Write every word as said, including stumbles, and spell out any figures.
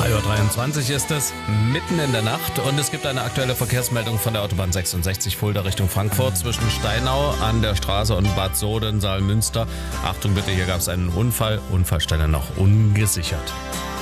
drei Uhr dreiundzwanzig ist es, mitten in der Nacht, und es gibt eine aktuelle Verkehrsmeldung von der Autobahn sechsundsechzig Fulda Richtung Frankfurt zwischen Steinau an der Straße und Bad Soden, Saalmünster. Achtung bitte, hier gab es einen Unfall, Unfallstelle noch ungesichert.